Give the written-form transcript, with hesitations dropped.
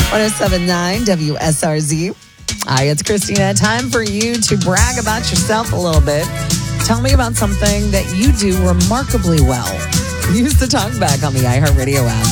1079 WSRZ. Hi, it's Christina. Time for you to brag about yourself a little bit. Tell me about something that you do remarkably well. Use the talkback on the iHeartRadio app.